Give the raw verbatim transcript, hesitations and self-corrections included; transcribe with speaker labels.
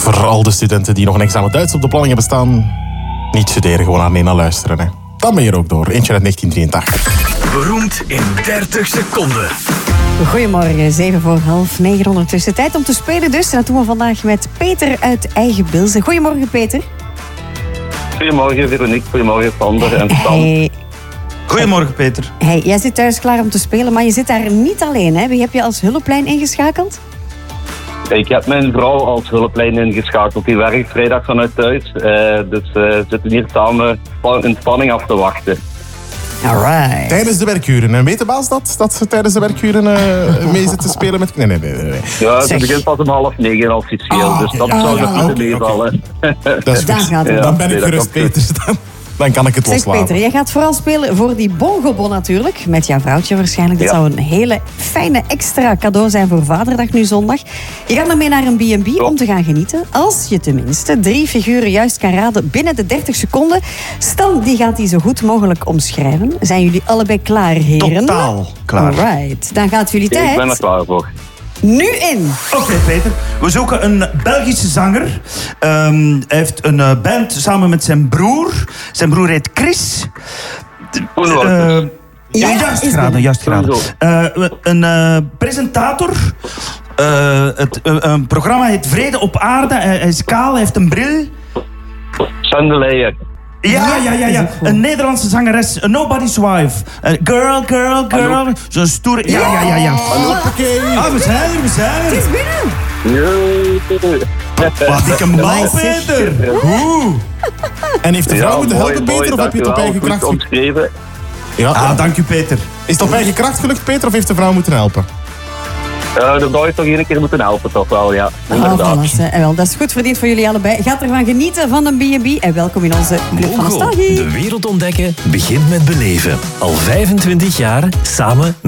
Speaker 1: Voor al de studenten die nog een examen Duits op de planning hebben staan, niet studeren, gewoon alleen naar luisteren. Hè. Dan ben je er ook door. Eentje uit negentien drieëntachtig.
Speaker 2: Beroemd in dertig seconden.
Speaker 3: Goedemorgen, zeven voor half negen ondertussen. Tijd om te spelen dus. En dat doen we vandaag met Peter uit Eigenbilze. Goedemorgen, Peter.
Speaker 4: Goedemorgen, Veronique. Goedemorgen, Sander en Stan.
Speaker 3: Hey.
Speaker 5: Goedemorgen, Peter.
Speaker 3: Hey, jij zit thuis klaar om te spelen, maar je zit daar niet alleen. Hè? Wie heb je als hulplijn ingeschakeld?
Speaker 4: Ik heb mijn vrouw als hulplijn ingeschakeld. Die werkt vrijdag vanuit thuis. Uh, dus we uh, zitten hier samen in spanning af te wachten.
Speaker 3: Alright.
Speaker 1: Tijdens de werkuren. En weet de baas dat? Dat ze tijdens de werkuren uh, mee zitten spelen met... Nee, nee, nee. nee.
Speaker 4: Ja, ze
Speaker 3: Zeg.
Speaker 4: begint pas om half negen officieel.
Speaker 1: Ah,
Speaker 4: dus dat
Speaker 1: ja,
Speaker 4: zou
Speaker 1: ja,
Speaker 4: nog niet
Speaker 1: oké,
Speaker 4: meevallen.
Speaker 1: Dat is
Speaker 3: Daar
Speaker 1: goed.
Speaker 3: gaat het.
Speaker 4: Ja,
Speaker 1: Dan ben ik
Speaker 4: nee, dat
Speaker 1: gerust,
Speaker 4: komt goed.
Speaker 1: Peter. Dan, dan kan ik het
Speaker 3: Zeg
Speaker 1: loslaten.
Speaker 3: Peter, jij gaat vooral spelen voor die bongobon natuurlijk. Met jouw vrouwtje waarschijnlijk. Dat
Speaker 4: Ja.
Speaker 3: zou een hele fijne extra cadeau zijn voor Vaderdag nu zondag. Je gaat ermee naar een B en B om te gaan genieten. Als je tenminste drie figuren juist kan raden binnen de dertig seconden. Stan die gaat die zo goed mogelijk omschrijven. Zijn jullie allebei klaar, heren?
Speaker 5: Totaal klaar.
Speaker 3: Alright, dan gaat jullie
Speaker 4: Ik ben er
Speaker 3: tijd
Speaker 4: klaar voor.
Speaker 3: nu in.
Speaker 5: Oké, Peter. We zoeken een Belgische zanger. Um, hij heeft een uh, band samen met zijn broer. Zijn broer heet Chris.
Speaker 4: Koen Wouters.
Speaker 5: Uh, ja,
Speaker 3: Ja,
Speaker 5: juist
Speaker 3: is
Speaker 5: geraden,
Speaker 3: binnen.
Speaker 5: juist geraden. Uh, een uh, presentator. Uh, het uh, een programma heet Vrede op Aarde. Hij hij is kaal, hij heeft een bril.
Speaker 4: Chandelier.
Speaker 5: Ja, ja, ja, ja. Een Nederlandse zangeres. A Nobody's Wife. Uh, girl, girl, girl. Zo'n stoere... Ja, ja, ja, ja.
Speaker 1: Hoppakee.
Speaker 5: Ah, we zijn er, we zijn
Speaker 3: Het
Speaker 5: er.
Speaker 3: is binnen.
Speaker 4: Jee.
Speaker 5: Wat ik een bal, Peter. Oeh.
Speaker 1: En heeft de vrouw
Speaker 4: Ja,
Speaker 1: moeten
Speaker 4: mooi,
Speaker 1: helpen,
Speaker 4: mooi,
Speaker 1: Peter? Of heb je het op
Speaker 4: dankjewel.
Speaker 1: eigen
Speaker 4: Goed
Speaker 1: kracht... ge-
Speaker 4: omschreven.
Speaker 1: Ja.
Speaker 5: Ah, dank u, Peter.
Speaker 1: Is het op eigen kracht gelukt, Peter? Of heeft de vrouw moeten helpen?
Speaker 4: Uh, de vrouw heeft toch één keer moeten helpen, toch wel, ja.
Speaker 3: Oh,
Speaker 4: Inderdaad.
Speaker 3: voilà, en wel, dat is goed verdiend voor jullie allebei. Gaat ervan genieten van een B en B. En welkom in onze Club van
Speaker 2: Mongo,
Speaker 3: Nostalgie.
Speaker 2: de wereld ontdekken begint met beleven. Al vijfentwintig jaar samen